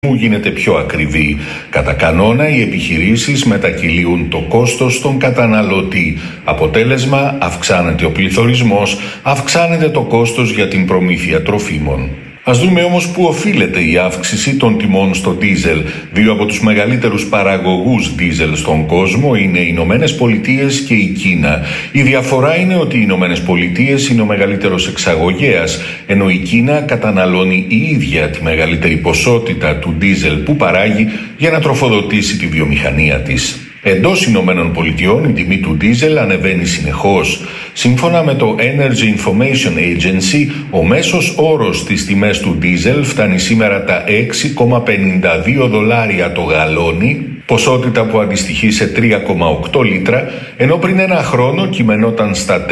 γίνεται πιο ακριβή. Κατά κανόνα, οι επιχειρήσεις μετακυλίουν το κόστος στον καταναλωτή. Αποτέλεσμα, αυξάνεται ο πληθωρισμός, αυξάνεται το κόστος για την προμήθεια τροφίμων. Ας δούμε όμως πού οφείλεται η αύξηση των τιμών στο ντίζελ. Δύο από τους μεγαλύτερους παραγωγούς ντίζελ στον κόσμο είναι οι Ηνωμένες Πολιτείες και η Κίνα. Η διαφορά είναι ότι οι Ηνωμένες Πολιτείες είναι ο μεγαλύτερος εξαγωγέας, ενώ η Κίνα καταναλώνει η ίδια τη μεγαλύτερη ποσότητα του ντίζελ που παράγει για να τροφοδοτήσει τη βιομηχανία της. Εντός Ηνωμένων Πολιτειών η τιμή του ντίζελ ανεβαίνει συνεχώς. Σύμφωνα με το Energy Information Agency, ο μέσος όρος στις τιμές του ντίζελ φτάνει σήμερα τα $6,52 το γαλόνι, ποσότητα που αντιστοιχεί σε 3,8 λίτρα, ενώ πριν ένα χρόνο κειμενόταν στα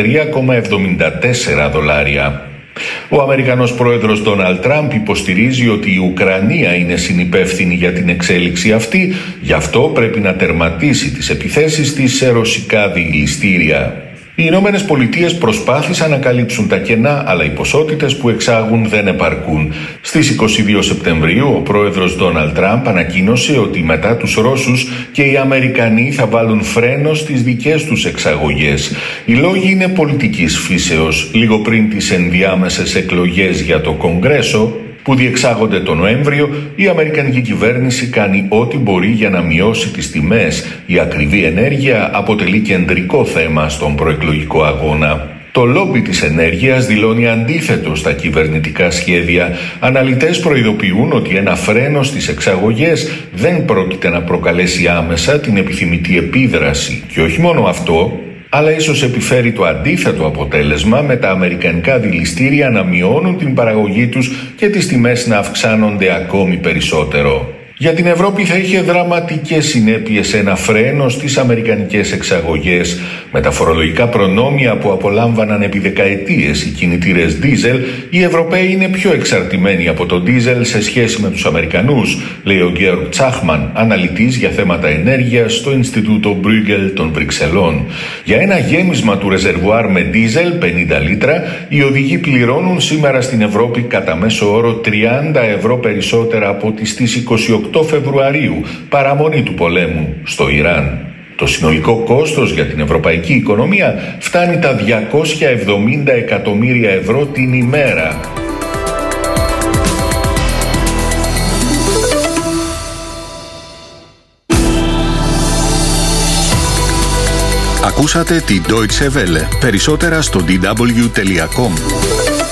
$3,74. Ο Αμερικανός πρόεδρος Ντόναλντ Τραμπ υποστηρίζει ότι η Ουκρανία είναι συνυπεύθυνη για την εξέλιξη αυτή, γι' αυτό πρέπει να τερματίσει τις επιθέσεις της σε ρωσικά διηλιστήρια. Οι Ηνωμένες Πολιτείες προσπάθησαν να καλύψουν τα κενά, αλλά οι ποσότητες που εξάγουν δεν επαρκούν. Στις 22 Σεπτεμβρίου, ο πρόεδρος Ντόναλντ Τραμπ ανακοίνωσε ότι μετά τους Ρώσους και οι Αμερικανοί θα βάλουν φρένο στις δικές τους εξαγωγές. Οι λόγοι είναι πολιτικής φύσεως. Λίγο πριν τις ενδιάμεσες εκλογές για το Κογκρέσο, που διεξάγονται τον Νοέμβριο, η Αμερικανική κυβέρνηση κάνει ό,τι μπορεί για να μειώσει τις τιμές. Η ακριβή ενέργεια αποτελεί κεντρικό θέμα στον προεκλογικό αγώνα. Το λόμπι της ενέργειας δηλώνει αντίθετο στα κυβερνητικά σχέδια. Αναλυτές προειδοποιούν ότι ένα φρένο στις εξαγωγές δεν πρόκειται να προκαλέσει άμεσα την επιθυμητή επίδραση. Και όχι μόνο αυτό, αλλά ίσως επιφέρει το αντίθετο αποτέλεσμα, με τα αμερικανικά δηληστήρια να μειώνουν την παραγωγή τους και τις τιμές να αυξάνονται ακόμη περισσότερο. Για την Ευρώπη θα είχε δραματικές συνέπειες ένα φρένο στις αμερικανικές εξαγωγές. Με τα φορολογικά προνόμια που απολάμβαναν επί δεκαετίες οι κινητήρες ντίζελ, οι Ευρωπαίοι είναι πιο εξαρτημένοι από το ντίζελ σε σχέση με τους Αμερικανούς, λέει ο Γκέρου Τσάχμαν, αναλυτής για θέματα ενέργειας στο Ινστιτούτο Μπρούγκελ των Βρυξελών. Για ένα γέμισμα του ρεζερβουάρ με ντίζελ 50 λίτρα, οι οδηγοί πληρώνουν σήμερα στην Ευρώπη κατά μέσο όρο 30 ευρώ περισσότερα από ό,τι στις 28 Φεβρουαρίου, παραμονή του πολέμου στο Ιράν. Το συνολικό κόστος για την ευρωπαϊκή οικονομία φτάνει τα 270 εκατομμύρια ευρώ την ημέρα. Ακούσατε την Deutsche Welle. Περισσότερα στο dw.com.